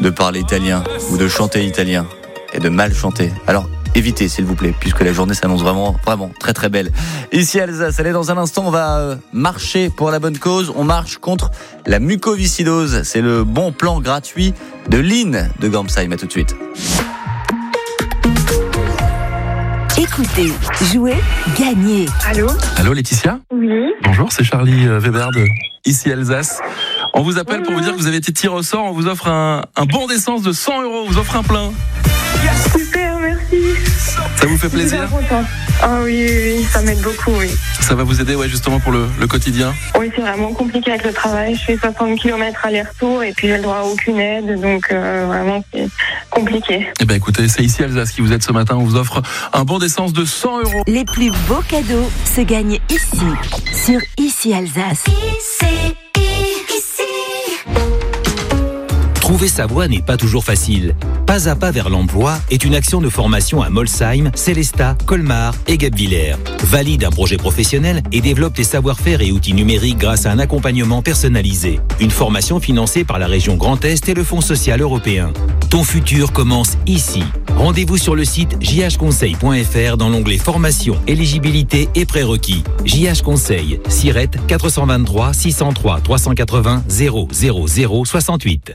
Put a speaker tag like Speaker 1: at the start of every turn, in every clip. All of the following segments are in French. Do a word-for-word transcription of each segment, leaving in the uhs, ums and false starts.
Speaker 1: de parler italien ou de chanter italien et de mal chanter. Alors, évitez s'il vous plaît, puisque la journée s'annonce vraiment, vraiment très très belle. Ici Alsace, allez, dans un instant, on va euh, marcher pour la bonne cause. On marche contre la mucoviscidose. C'est le bon plan gratuit de Lynn de Gampsheim. À tout de suite.
Speaker 2: Écoutez, jouez, gagnez.
Speaker 3: Allô ?
Speaker 4: Allô Laetitia ?
Speaker 3: Oui.
Speaker 4: Bonjour, c'est Charlie Weber de Ici Alsace. On vous appelle pour vous dire que vous avez été tiré au sort. On vous offre un, un bon d'essence de cent euros. On vous offre un plein.
Speaker 3: Super, merci.
Speaker 4: Ça vous fait plaisir ?
Speaker 3: Super contente. Ah oui, oui, oui, ça m'aide beaucoup, oui.
Speaker 4: Ça va vous aider, ouais, justement pour le, le quotidien ?
Speaker 3: Oui, c'est vraiment compliqué avec le travail. Je fais soixante kilomètres aller-retour et puis j'ai le droit à aucune aide, donc euh, vraiment c'est compliqué.
Speaker 4: Eh ben écoutez, c'est Ici Alsace qui vous aide ce matin. On vous offre un bon d'essence de cent euros.
Speaker 2: Les plus beaux cadeaux se gagnent ici, sur Ici Alsace.
Speaker 5: Ici, ici. Trouver sa voie n'est pas toujours facile. Pas à pas vers l'emploi est une action de formation à Molsheim, Célestat, Colmar et Guebwiller. Valide un projet professionnel et développe tes savoir-faire et outils numériques grâce à un accompagnement personnalisé. Une formation financée par la région Grand Est et le Fonds social européen. Ton futur commence ici. Rendez-vous sur le site j h conseil point f r dans l'onglet formation, éligibilité et prérequis. J H Conseil, Sirette quatre cent vingt-trois six cent trois trois cent quatre-vingts zéro zéro zéro soixante-huit.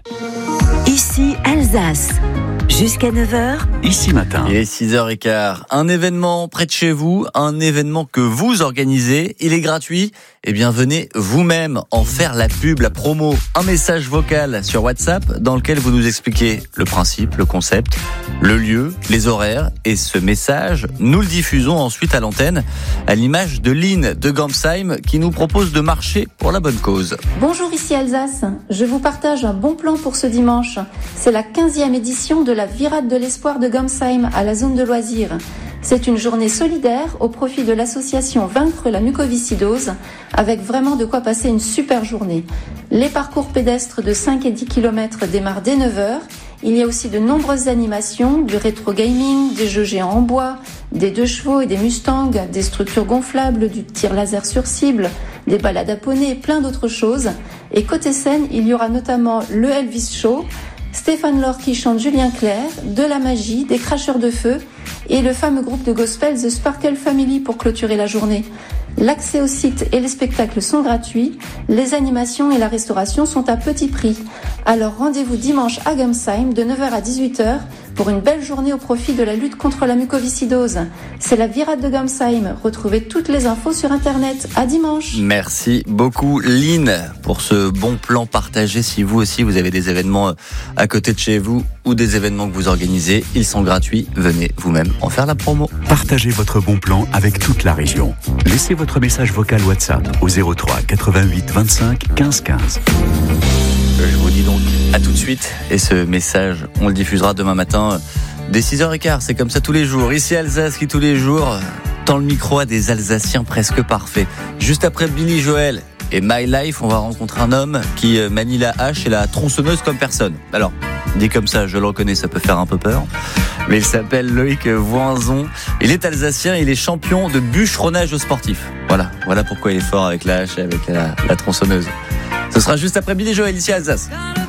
Speaker 2: Ici Alsace. Jusqu'à neuf heures.
Speaker 6: Ici matin.
Speaker 1: Il est six heures quinze. Un événement près de chez vous, un événement que vous organisez. Il est gratuit. Eh bien, venez vous-même en faire la pub, la promo. Un message vocal sur WhatsApp dans lequel vous nous expliquez le principe, le concept, le lieu, les horaires. Et ce message, nous le diffusons ensuite à l'antenne, à l'image de Lynn de Gampsheim qui nous propose de marcher pour la bonne cause.
Speaker 7: Bonjour, ici Alsace. Je vous partage un bon plan pour ce dimanche. C'est la quinzième édition de la Virade de l'Espoir de Gampsheim à la zone de loisirs. C'est une journée solidaire au profit de l'association Vaincre la mucoviscidose, avec vraiment de quoi passer une super journée. Les parcours pédestres de cinq et dix kilomètres démarrent dès neuf heures. Il y a aussi de nombreuses animations, du rétro gaming, des jeux géants en bois, des deux chevaux et des mustangs, des structures gonflables, du tir laser sur cible, des balades à poney et plein d'autres choses. Et côté scène, il y aura notamment le Elvis Show, Stéphane Laure qui chante Julien Clerc, de la magie, des cracheurs de feu et le fameux groupe de gospel The Sparkle Family pour clôturer la journée. L'accès au site et les spectacles sont gratuits, les animations et la restauration sont à petit prix. Alors rendez-vous dimanche à Gampsheim de neuf heures à dix-huit heures pour une belle journée au profit de la lutte contre la mucoviscidose. C'est la Virade de Gampsheim. Retrouvez toutes les infos sur internet. À dimanche.
Speaker 1: Merci beaucoup Lynn pour ce bon plan partagé. Si vous aussi vous avez des événements à côté de chez vous ou des événements que vous organisez, ils sont gratuits. Venez vous-même en faire la promo.
Speaker 6: Partagez votre bon plan avec toute la région. Laissez votre message vocal WhatsApp au zéro trois quatre-vingt-huit vingt-cinq quinze quinze.
Speaker 1: Je vous dis donc à tout de suite. Et ce message, on le diffusera demain matin dès six heures quinze. C'est comme ça tous les jours. Ici Alsace qui tous les jours tend le micro à des Alsaciens presque parfaits. Juste après Billy Joel et My Life, on va rencontrer un homme qui manie la hache et la tronçonneuse comme personne. Alors, dit comme ça, je le reconnais, ça peut faire un peu peur. Mais il s'appelle Loïc Voinzon. Il est alsacien, il est champion de bûcheronnage sportif. Voilà, voilà pourquoi il est fort avec la hache et avec la, la tronçonneuse. Ce sera juste après Billy Joel ici à Alsace.